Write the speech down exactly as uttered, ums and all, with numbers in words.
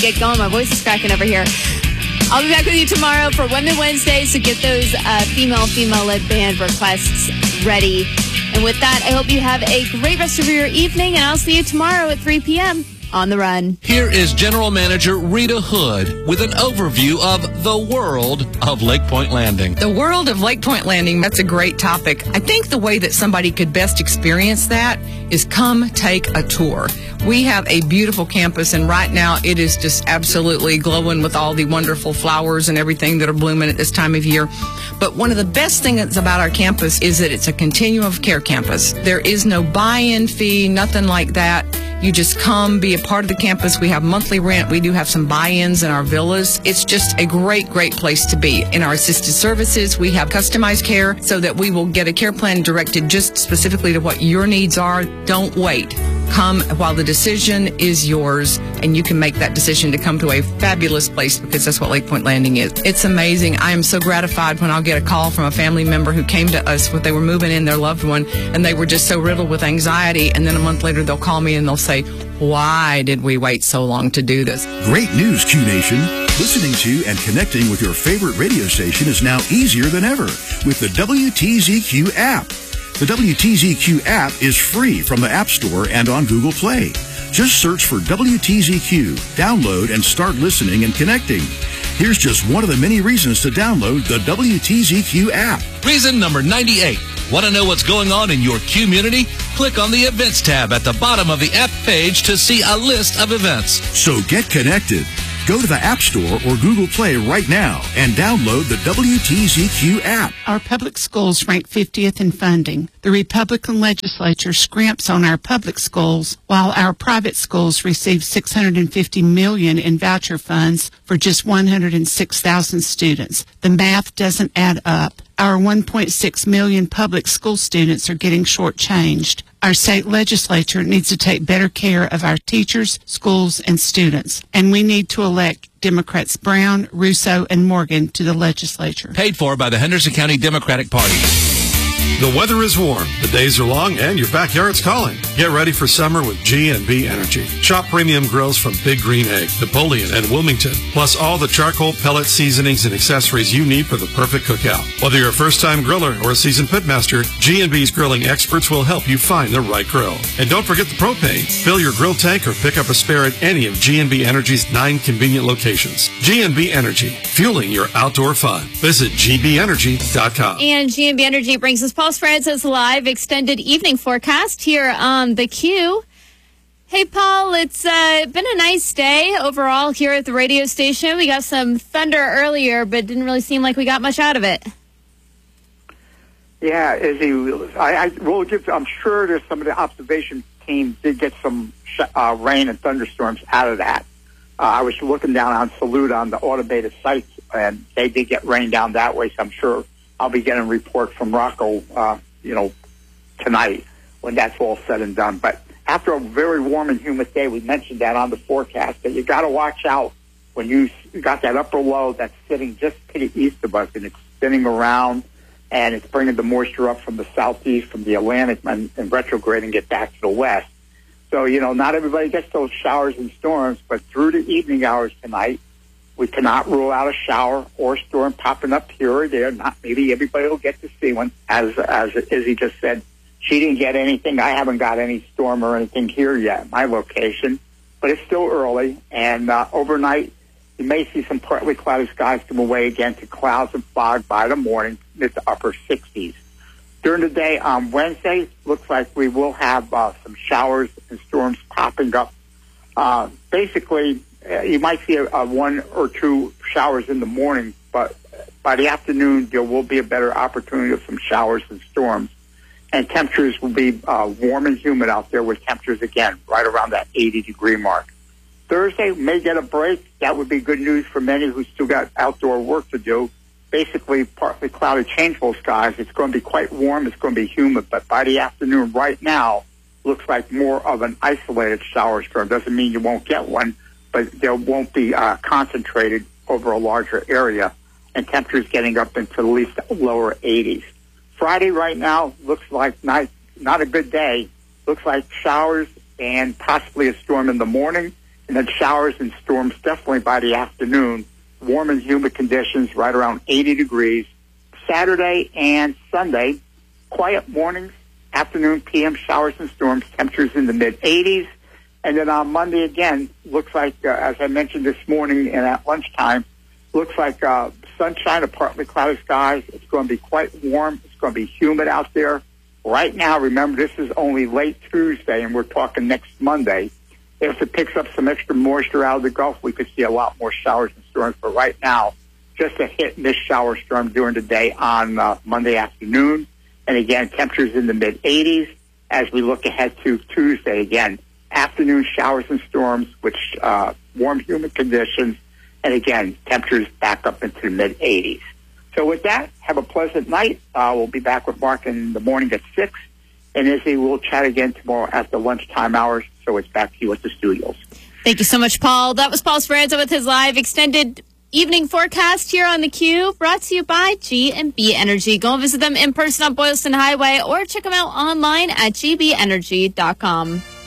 Get going. My voice is cracking over here. I'll be back with you tomorrow for Women Wednesday, so get those uh, female, female-led band requests ready. And with that, I hope you have a great rest of your evening, and I'll see you tomorrow at three p.m. on The Run. Here is General Manager Rita Hood with an overview of the world of Lake Point Landing. The world of Lake Point Landing, that's a great topic. I think the way that somebody could best experience that is come take a tour. We have a beautiful campus, and right now it is just absolutely glowing with all the wonderful flowers and everything that are blooming at this time of year. But one of the best things about our campus is that it's a continuum of care campus. There is no buy-in fee, nothing like that. You just come, be a part of the campus. We have monthly rent. We do have some buy-ins in our villas. It's just a great, great place to be. In our assisted services, we have customized care so that we will get a care plan directed just specifically to what your needs are. Don't wait. Come while the decision is yours, and you can make that decision to come to a fabulous place, because that's what Lake Point Landing is. It's amazing. I am so gratified when I'll get a call from a family member who came to us when they were moving in their loved one, and they were just so riddled with anxiety, and then a month later they'll call me and they'll say, why did we wait so long to do this? Great news, Q Nation. Listening to and connecting with your favorite radio station is now easier than ever with the W T Z Q app. The W T Z Q app is free from the App Store and on Google Play. Just search for W T Z Q, download, and start listening and connecting. Here's just one of the many reasons to download the W T Z Q app. Reason number ninety-eight. Want to know what's going on in your community? Click on the Events tab at the bottom of the app page to see a list of events. So get connected. Go to the App Store or Google Play right now and download the W T Z Q app. Our public schools rank fiftieth in funding. The Republican legislature scrimps on our public schools, while our private schools receive six hundred fifty million dollars in voucher funds for just one hundred six thousand students. The math doesn't add up. Our one point six million public school students are getting shortchanged. Our state legislature needs to take better care of our teachers, schools, and students. And we need to elect Democrats Brown, Russo, and Morgan to the legislature. Paid for by the Henderson County Democratic Party. The weather is warm, the days are long, and your backyard's calling. Get ready for summer with G and B Energy. Shop premium grills from Big Green Egg, Napoleon, and Wilmington, plus all the charcoal, pellet seasonings, and accessories you need for the perfect cookout. Whether you're a first-time griller or a seasoned pitmaster, G and B's grilling experts will help you find the right grill. And don't forget the propane. Fill your grill tank or pick up a spare at any of G and B Energy's nine convenient locations. G and B Energy, fueling your outdoor fun. Visit G B energy dot com. And G and B Energy brings us Paul Francis live extended evening forecast here on the Q. Hey, Paul, it's uh, been a nice day overall here at the radio station. We got some thunder earlier, but didn't really seem like we got much out of it. Yeah, Izzy, I, I will give. I'm sure there's some of the observation teams did get some uh, rain and thunderstorms out of that. Uh, I was looking down on Salute on the automated sites, and they did get rain down that way. So I'm sure I'll be getting a report from Rocco, uh, you know, tonight when that's all said and done. But after a very warm and humid day, we mentioned that on the forecast, that you got to watch out when you got that upper low that's sitting just to the east of us, and it's spinning around, and it's bringing the moisture up from the southeast, from the Atlantic, and, and retrograding it back to the west. So, you know, not everybody gets those showers and storms, but through the evening hours tonight, we cannot rule out a shower or storm popping up here or there. Not maybe everybody will get to see one. As as Izzy just said, she didn't get anything. I haven't got any storm or anything here yet, my location. But it's still early, and uh, overnight you may see some partly cloudy skies come away again to clouds and fog by the morning, mid to upper sixties. During the day on Wednesday, looks like we will have uh, some showers and storms popping up. Uh, basically, uh, you might see a, a one or two showers in the morning, but by the afternoon, there will be a better opportunity of some showers and storms. And temperatures will be uh, warm and humid out there, with temperatures, again, right around that eighty-degree mark. Thursday may get a break. That would be good news for many who still got outdoor work to do. Basically, partly cloudy, changeful skies. It's going to be quite warm. It's going to be humid. But by the afternoon, right now, looks like more of an isolated shower storm. Doesn't mean you won't get one, but there won't be uh, concentrated over a larger area. And temperatures getting up into at least lower eighties. Friday right now looks like not, not a good day. Looks like showers and possibly a storm in the morning. and then showers and storms definitely by the afternoon. Warm and humid conditions right around eighty degrees. Saturday and Sunday, quiet mornings, afternoon, P M showers and storms, temperatures in the mid eighties. And then on Monday again, looks like, uh, as I mentioned this morning and at lunchtime, looks like uh, sunshine or partly cloudy skies. It's going to be quite warm. It's going to be humid out there. Right now, remember, this is only late Tuesday, and we're talking next Monday. If it picks up some extra moisture out of the Gulf, we could see a lot more showers and storms. But right now, just a hit-and-miss shower storm during the day on uh, Monday afternoon. And again, temperatures in the mid eighties as we look ahead to Tuesday. Again, afternoon showers and storms with uh, warm, humid conditions. And again, temperatures back up into the mid eighties. So with that, have a pleasant night. Uh, we'll be back with Mark in the morning at six. And Izzy, we'll chat again tomorrow at the lunchtime hours. So it's back to you at the studios. Thank you so much, Paul. That was Paul Speranza with his live extended evening forecast here on theCUBE, brought to you by G and B Energy. Go and visit them in person on Boylston Highway or check them out online at g b energy dot com.